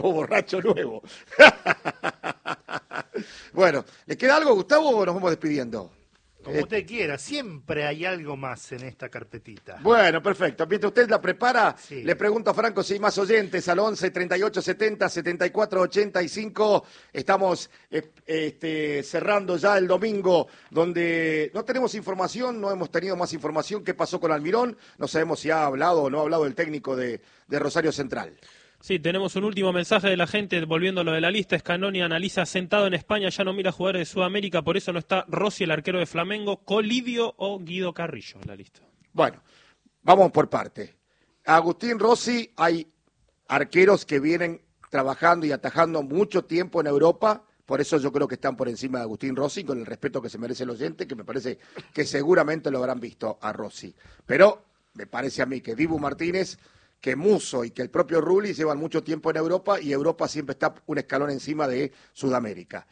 o borracho nuevo. Bueno, ¿le queda algo, Gustavo, o nos vamos despidiendo? Como usted quiera, siempre hay algo más en esta carpetita. Bueno, perfecto. Mientras usted la prepara, Sí. le pregunto a Franco si hay más oyentes al 11 38 70 74 85. Estamos cerrando ya el domingo, donde no tenemos información, no hemos tenido más información. ¿Qué pasó con Almirón? No sabemos si ha hablado o no ha hablado el técnico de Rosario Central. Sí, tenemos un último mensaje de la gente, volviendo a lo de la lista. Scannoni analiza sentado en España, ya no mira jugadores de Sudamérica, por eso no está Rossi, el arquero de Flamengo, Colidio o Guido Carrillo en la lista. Bueno, vamos por parte. Agustín Rossi, hay arqueros que vienen trabajando y atajando mucho tiempo en Europa, por eso yo creo que están por encima de Agustín Rossi, con el respeto que se merece el oyente, que me parece que seguramente lo habrán visto a Rossi. Pero me parece a mí que Dibu Martínez, que Musso y que el propio Rulli llevan mucho tiempo en Europa y Europa siempre está un escalón encima de Sudamérica.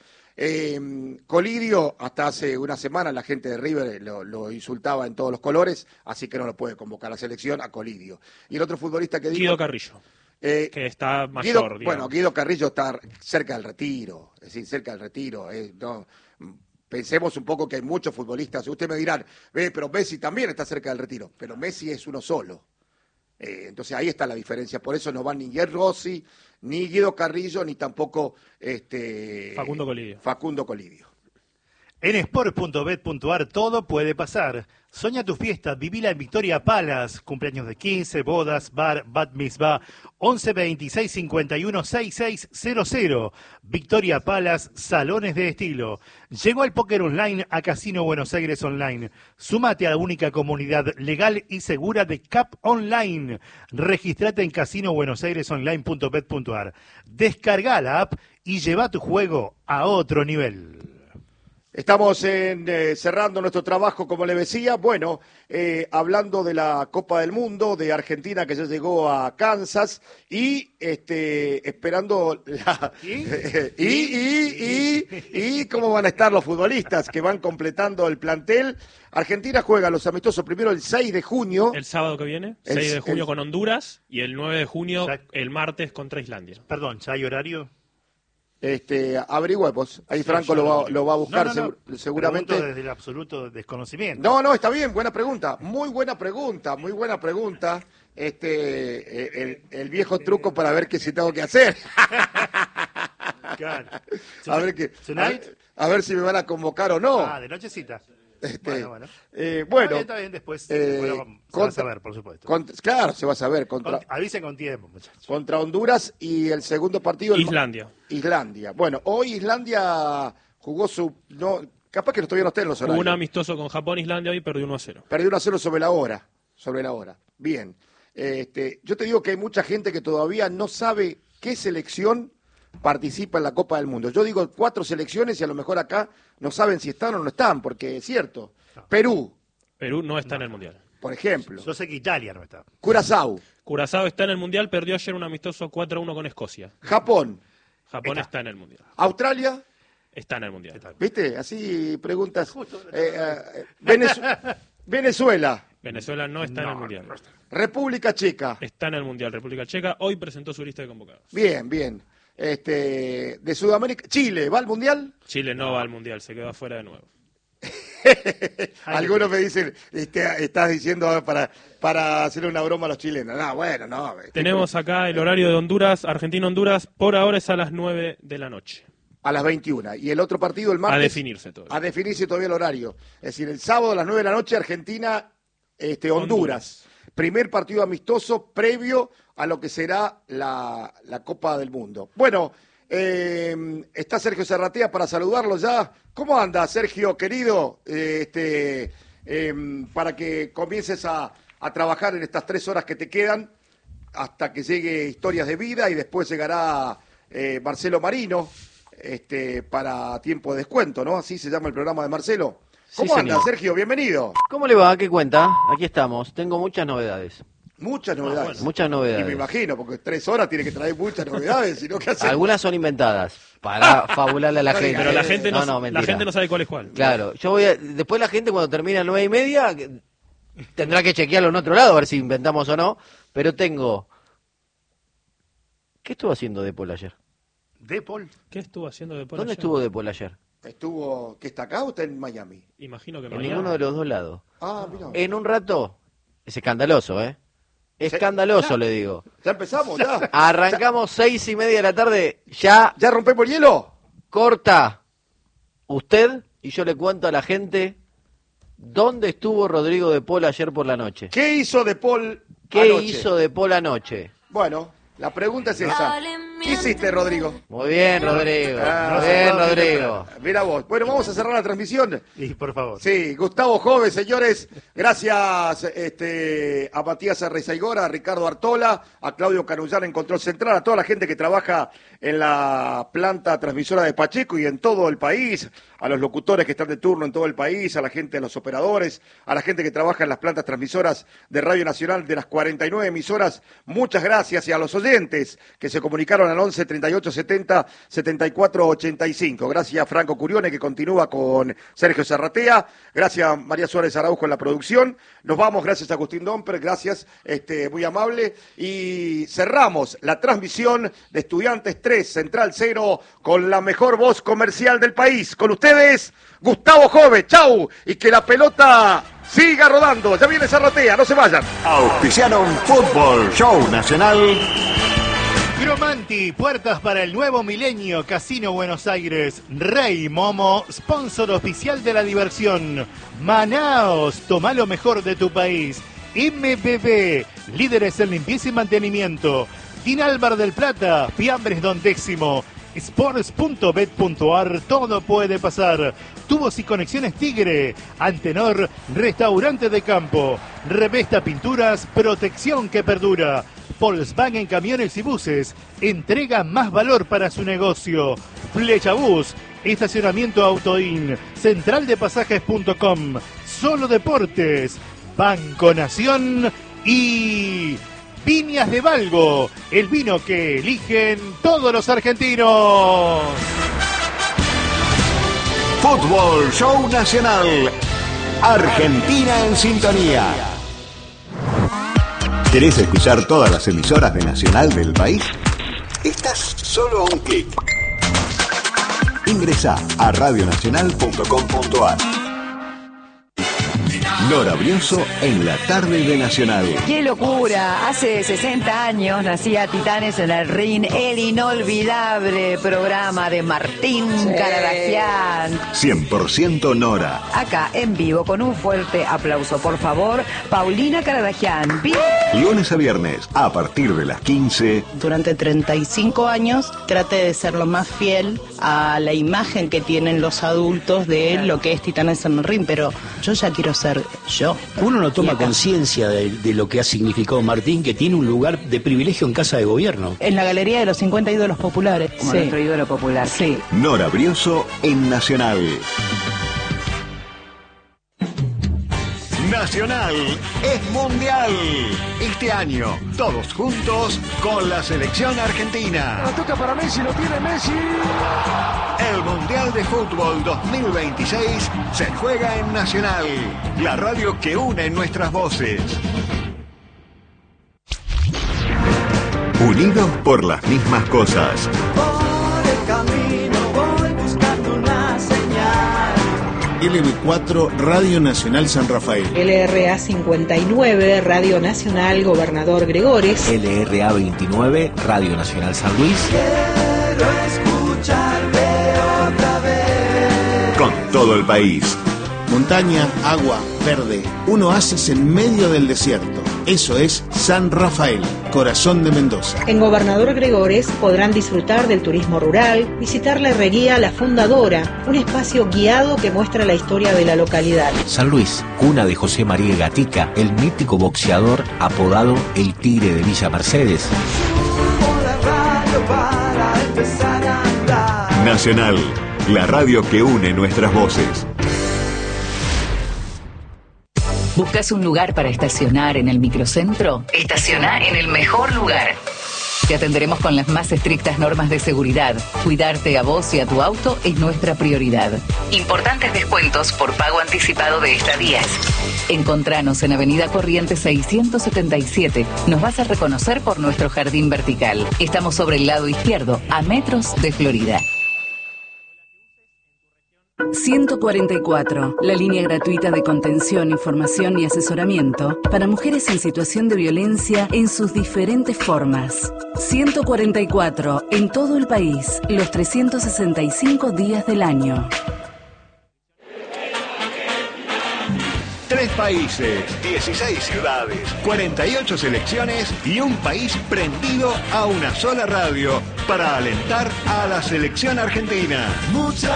Colidio, hasta hace una semana la gente de River lo insultaba en todos los colores, así que no lo puede convocar a la selección a Colidio. Y el otro futbolista que dijo... Guido Carrillo, que está mayor. Bueno, Guido Carrillo está cerca del retiro, es decir, cerca del retiro. No, pensemos un poco que hay muchos futbolistas, ustedes me dirán, pero Messi también está cerca del retiro, pero Messi es uno solo. Entonces ahí está la diferencia, por eso no van ni Guillermo Rossi, ni Guido Carrillo, ni tampoco Facundo Colidio. En sport.bet.ar todo puede pasar. Soña tu fiesta, vivila en Victoria Palace. Cumpleaños de 15, bodas, bar, bat mitzvah. 11 26 51 6600. Victoria Palace, salones de estilo. Llegó el póker online a Casino Buenos Aires Online. Súmate a la única comunidad legal y segura de CAP Online. Registrate en casinobuenosairesonline.bet.ar. Descarga la app y lleva tu juego a otro nivel. Estamos cerrando nuestro trabajo, como le decía, bueno, hablando de la Copa del Mundo, de Argentina que ya llegó a Kansas y esperando la... ¿Y cómo van a estar los futbolistas que van completando el plantel? Argentina juega los amistosos primero el 6 de junio. El sábado que viene, 6 de junio con Honduras y el 9 de junio el martes contra Islandia. Perdón, ¿ya hay horario? Averigüemos, ahí Franco lo va a buscar seguramente. Pregunto desde el absoluto desconocimiento. No, está bien, buena pregunta, muy buena pregunta. El viejo truco para ver qué si tengo que hacer. Claro. A ver si me van a convocar o no. De nochecita. Bueno. Está bien, después se va a saber, por supuesto. Claro, se va a saber. Avisen con tiempo, muchachos. Contra Honduras y el segundo partido... Islandia. Bueno, hoy Islandia jugó capaz que todavía no esté en los horarios. Hubo un amistoso con Japón, Islandia, hoy perdió 1-0. Perdió 1-0 sobre la hora. Bien. Yo te digo que hay mucha gente que todavía no sabe qué selección participa en la Copa del Mundo. Yo digo 4 selecciones y a lo mejor acá no saben si están o no están, porque es cierto. Perú no está en el Mundial. Por ejemplo. Yo sé que Italia no está. Curazao está en el Mundial, perdió ayer un amistoso 4-1 con Escocia. Japón está en el Mundial. Australia está en el Mundial. ¿Viste? Así preguntas. Venezuela no está en el Mundial. República Checa está en el Mundial. República Checa hoy presentó su lista de convocados. Bien. De Sudamérica, Chile, ¿va al Mundial? Chile no va al Mundial, se quedó afuera de nuevo. Algunos me dicen, estás diciendo para hacerle una broma a los chilenos. No. Tenemos acá el horario de Honduras, Argentina-Honduras, por ahora es a las 9 de la noche. A las 21. Y el otro partido el martes. A definirse todavía el horario. Es decir, el sábado a las 9 de la noche, Argentina, Honduras. Primer partido amistoso previo a lo que será la Copa del Mundo. Bueno, está Sergio Serratea para saludarlo ya. ¿Cómo anda, Sergio, querido? Para que comiences a trabajar en estas 3 horas que te quedan hasta que llegue Historias de Vida y después llegará Marcelo Marino para Tiempo de Descuento, ¿no? Así se llama el programa de Marcelo. ¿Cómo anda, Sergio? Bienvenido. ¿Cómo le va? ¿Qué cuenta? Aquí estamos. Tengo muchas novedades. Muchas novedades. Muchas novedades. Y me imagino, porque 3 horas tiene que traer muchas novedades, sino que hacer... Algunas son inventadas para fabularle a la gente. Pero la gente no sabe cuál es cuál. Claro, después la gente cuando termina 9:30 tendrá que chequearlo en otro lado a ver si inventamos o no, pero tengo ¿Qué estuvo haciendo De Paul ayer? ¿De Paul? ¿Qué estuvo haciendo De Paul ¿Dónde ayer? estuvo De Paul ayer? Estuvo, ¿que está acá o está en Miami? Imagino que En Miami. ninguno de los dos lados. Ah, mira. En un rato, es escandaloso, ¿eh? Escandaloso, le digo. Ya empezamos, ya. Arrancamos 6:30 de la tarde, ya ¿Ya rompemos el hielo? corta usted y yo le cuento a la gente dónde estuvo Rodrigo De Paul ayer por la noche. ¿Qué hizo De Paul ¿Qué anoche? hizo De Paul anoche? Bueno, la pregunta es esa. ¿Qué hiciste, Rodrigo? Muy bien, Rodrigo. Ah, Muy bien, Rodrigo. Mira vos. Bueno, vamos a cerrar la transmisión. Y por favor. Sí, Gustavo Jove, señores, gracias a Matías Arrezaigora, a Ricardo Artola, a Claudio Canullán en Control Central, a toda la gente que trabaja en la planta transmisora de Pacheco y en todo el país, a los locutores que están de turno en todo el país, a la gente de los operadores, a la gente que trabaja en las plantas transmisoras de Radio Nacional de las 49 emisoras, muchas gracias, y a los oyentes que se comunicaron al 11 38 70 74 85. Gracias a Franco Curione, que continúa con Sergio Zarratea. Gracias a María Suárez Araujo en la producción. Nos vamos, gracias a Agustín Domper, gracias, muy amable. Y cerramos la transmisión de Estudiantes 3, Central 0, con la mejor voz comercial del país. Con ustedes, Gustavo Jove. Chau. Y que la pelota siga rodando. Ya viene Zarratea, no se vayan. Auspiciaron Fútbol Show Nacional. Cromanti, puertas para el nuevo milenio, Casino Buenos Aires. Rey Momo, sponsor oficial de la diversión. Manaos, toma lo mejor de tu país. MBB, líderes en limpieza y mantenimiento. Dinalbar del Plata, Fiambres Don Décimo. Sports.bet.ar, todo puede pasar. Tubos y conexiones Tigre. Antenor, restaurante de campo. Revesta Pinturas, protección que perdura. Volkswagen Camiones y Buses, entrega más valor para su negocio. Flecha Bus, estacionamiento Autoin, centraldepasajes.com, Solo Deportes, Banco Nación y Viñas de Valgo, el vino que eligen todos los argentinos. Fútbol Show Nacional. Argentina en sintonía. ¿Querés escuchar todas las emisoras de Nacional del país? Estás solo a un clic. Ingresá a radionacional.com.ar. Nora Brioso en la tarde de Nacional. ¡Qué locura! Hace 60 años nacía Titanes en el Ring, el inolvidable programa de Martín Caradagian. 100% Nora. Acá, en vivo, con un fuerte aplauso, por favor, Paulina Caradagian. Lunes a viernes, a partir de las 15. Durante 35 años traté de ser lo más fiel a la imagen que tienen los adultos de lo que es Titanes en el Ring, pero yo ya quiero ser yo. Uno no toma conciencia de lo que ha significado Martín, que tiene un lugar de privilegio en Casa de Gobierno. En la galería de los 50 ídolos populares. Como nuestro ídolo popular. Sí. Nora Brioso en Nacional. Nacional es mundial. Este año, todos juntos con la selección argentina. La toca para Messi, lo tiene Messi. El Mundial de Fútbol 2026 se juega en Nacional, la radio que une nuestras voces. Unidos por las mismas cosas. Por el camino voy buscando una señal. LB4 Radio Nacional San Rafael. LRA 59 Radio Nacional Gobernador Gregores. LRA 29 Radio Nacional San Luis. Quiero escucharme otra vez. Con todo el país. Montaña, agua, verde. Un oasis en medio del desierto. Eso es San Rafael, corazón de Mendoza. En Gobernador Gregores podrán disfrutar del turismo rural, visitar la herrería La Fundadora, un espacio guiado que muestra la historia de la localidad. San Luis, cuna de José María Gatica, el mítico boxeador apodado El Tigre de Villa Mercedes. Subo la radio para empezar a andar. Nacional, la radio que une nuestras voces. ¿Buscas un lugar para estacionar en el microcentro? Estaciona en el mejor lugar. Te atenderemos con las más estrictas normas de seguridad. Cuidarte a vos y a tu auto es nuestra prioridad. Importantes descuentos por pago anticipado de estadías. Encontranos en Avenida Corrientes 677. Nos vas a reconocer por nuestro jardín vertical. Estamos sobre el lado izquierdo, a metros de Florida. 144, la línea gratuita de contención, información y asesoramiento para mujeres en situación de violencia en sus diferentes formas. 144, en todo el país, los 365 días del año. 3 países, 16 ciudades, 48 selecciones y un país prendido a una sola radio para alentar a la selección argentina. Muchachos,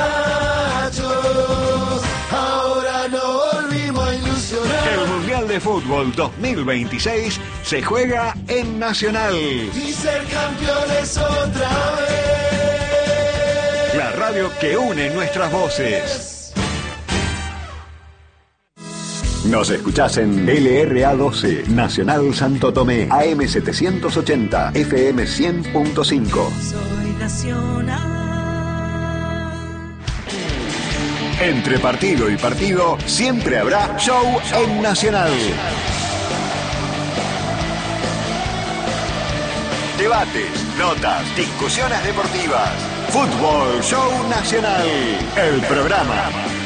ahora no volvimos a ilusionar. El Mundial de Fútbol 2026 se juega en Nacional. Y ser campeones otra vez. La radio que une nuestras voces. Nos escuchás en LRA12, Nacional Santo Tomé, AM 780, FM 100.5. Soy nacional. Entre partido y partido, siempre habrá show en Nacional. Debates, notas, discusiones deportivas. Fútbol Show Nacional. El programa